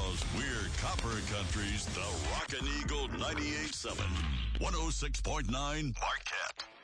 Because we're Copper Country's The Rockin' Eagle 98.7, 106.9 Marquette.